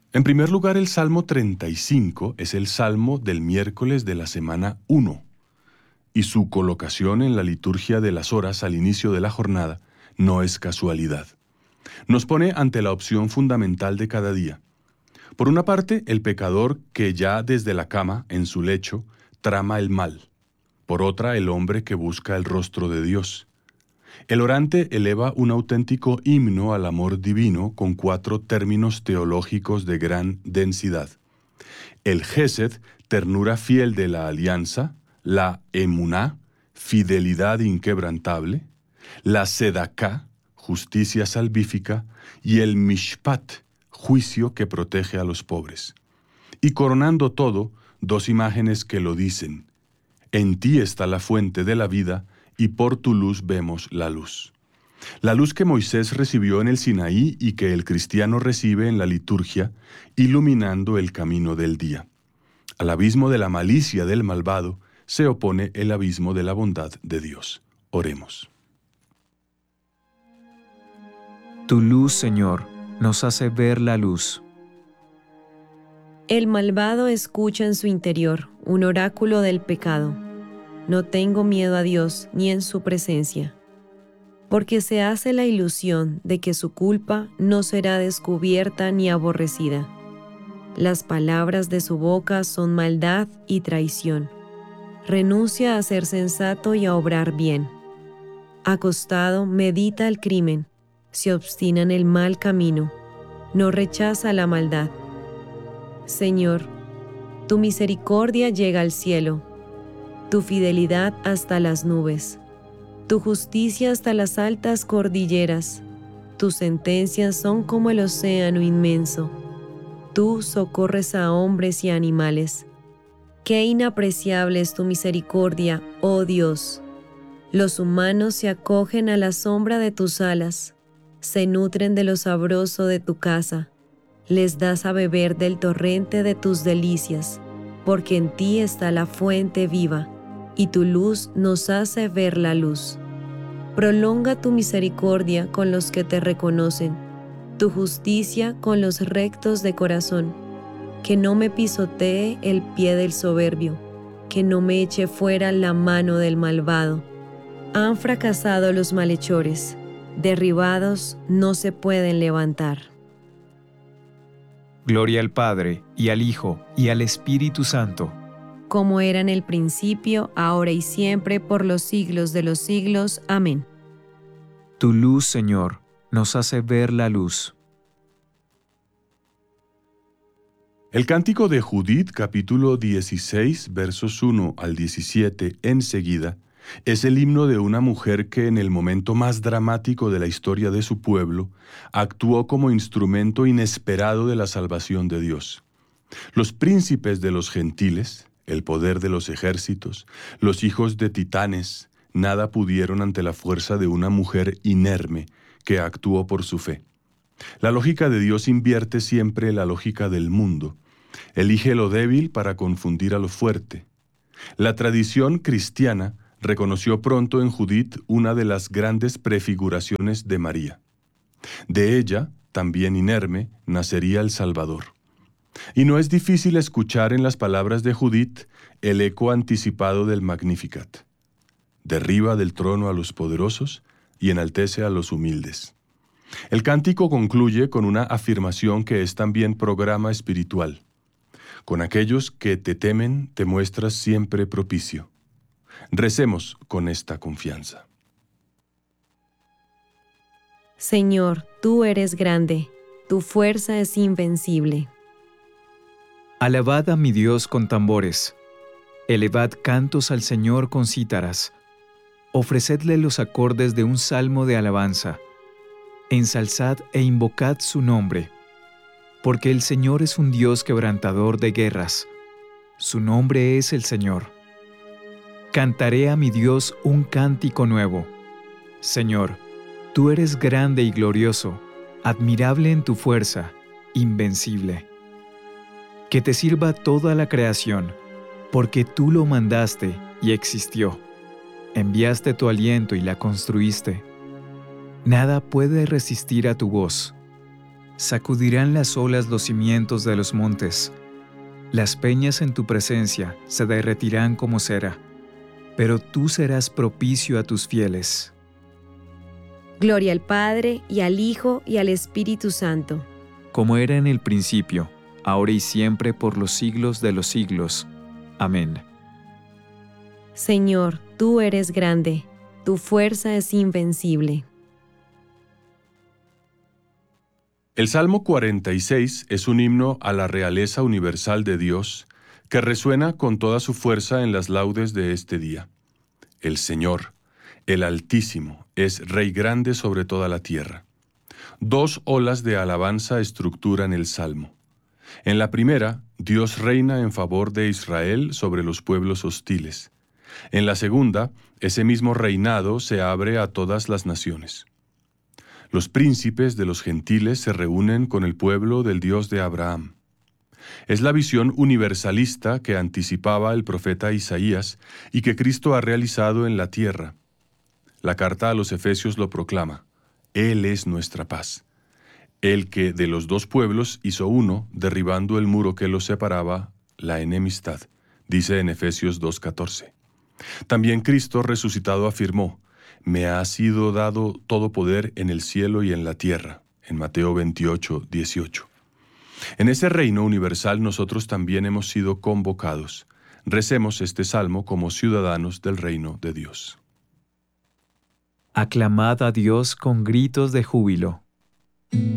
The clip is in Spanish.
En primer lugar, el Salmo 35 es el Salmo del miércoles de la semana 1, y su colocación en la liturgia de las horas al inicio de la jornada no es casualidad. Nos pone ante la opción fundamental de cada día. Por una parte, el pecador que ya desde la cama, en su lecho, trama el mal. Por otra, el hombre que busca el rostro de Dios. El orante eleva un auténtico himno al amor divino con 4 términos teológicos de gran densidad. El Gesed, ternura fiel de la alianza; la Emuná, fidelidad inquebrantable; la Sedaká, justicia salvífica; y el Mishpat, juicio que protege a los pobres. Y coronando todo, 2 imágenes que lo dicen: en ti está la fuente de la vida, y por tu luz vemos la luz. La luz que Moisés recibió en el Sinaí y que el cristiano recibe en la liturgia, iluminando el camino del día. Al abismo de la malicia del malvado se opone el abismo de la bondad de Dios. Oremos. Tu luz, Señor, nos hace ver la luz. El malvado escucha en su interior un oráculo del pecado. No tengo miedo a Dios ni en su presencia, porque se hace la ilusión de que su culpa no será descubierta ni aborrecida. Las palabras de su boca son maldad y traición. Renuncia a ser sensato y a obrar bien. Acostado, medita el crimen, se obstina en el mal camino, no rechaza la maldad. Señor, tu misericordia llega al cielo, tu fidelidad hasta las nubes, tu justicia hasta las altas cordilleras. Tus sentencias son como el océano inmenso. Tú socorres a hombres y a animales. Qué inapreciable es tu misericordia, oh Dios. Los humanos se acogen a la sombra de tus alas, se nutren de lo sabroso de tu casa. Les das a beber del torrente de tus delicias, porque en ti está la fuente viva, y tu luz nos hace ver la luz. Prolonga tu misericordia con los que te reconocen, tu justicia con los rectos de corazón. Que no me pisotee el pie del soberbio, que no me eche fuera la mano del malvado. Han fracasado los malhechores, derribados no se pueden levantar. Gloria al Padre, y al Hijo, y al Espíritu Santo. Como era en el principio, ahora y siempre, por los siglos de los siglos. Amén. Tu luz, Señor, nos hace ver la luz. El Cántico de Judith, capítulo 16, versos 1 al 17, enseguida, es el himno de una mujer que en el momento más dramático de la historia de su pueblo, actuó como instrumento inesperado de la salvación de Dios. Los príncipes de los gentiles, el poder de los ejércitos, los hijos de titanes, nada pudieron ante la fuerza de una mujer inerme que actuó por su fe. La lógica de Dios invierte siempre la lógica del mundo. Elige lo débil para confundir a lo fuerte. La tradición cristiana reconoció pronto en Judith una de las grandes prefiguraciones de María. De ella, también inerme, nacería el Salvador. Y no es difícil escuchar en las palabras de Judith el eco anticipado del Magnificat. Derriba del trono a los poderosos y enaltece a los humildes. El cántico concluye con una afirmación que es también programa espiritual. Con aquellos que te temen te muestras siempre propicio. Recemos con esta confianza. Señor, tú eres grande, tu fuerza es invencible. Alabad a mi Dios con tambores. Elevad cantos al Señor con cítaras. Ofrecedle los acordes de un salmo de alabanza. Ensalzad e invocad su nombre. Porque el Señor es un Dios quebrantador de guerras. Su nombre es el Señor. Cantaré a mi Dios un cántico nuevo. Señor, tú eres grande y glorioso, admirable en tu fuerza, invencible. Que te sirva toda la creación, porque tú lo mandaste y existió. Enviaste tu aliento y la construiste. Nada puede resistir a tu voz. Sacudirán las olas los cimientos de los montes. Las peñas en tu presencia se derretirán como cera, pero tú serás propicio a tus fieles. Gloria al Padre, y al Hijo, y al Espíritu Santo. Como era en el principio, ahora y siempre, por los siglos de los siglos. Amén. Señor, tú eres grande, tu fuerza es invencible. El Salmo 46 es un himno a la realeza universal de Dios que resuena con toda su fuerza en las laudes de este día. El Señor, el Altísimo, es Rey grande sobre toda la tierra. Dos olas de alabanza estructuran el Salmo. En la primera, Dios reina en favor de Israel sobre los pueblos hostiles. En la segunda, ese mismo reinado se abre a todas las naciones. Los príncipes de los gentiles se reúnen con el pueblo del Dios de Abraham. Es la visión universalista que anticipaba el profeta Isaías y que Cristo ha realizado en la tierra. La carta a los Efesios lo proclama: Él es nuestra paz. El que de los dos pueblos hizo uno, derribando el muro que los separaba, la enemistad, dice en Efesios 2:14. También Cristo resucitado afirmó: Me ha sido dado todo poder en el cielo y en la tierra, en Mateo 28:18. En ese reino universal nosotros también hemos sido convocados. Recemos este salmo como ciudadanos del reino de Dios. Aclamad a Dios con gritos de júbilo.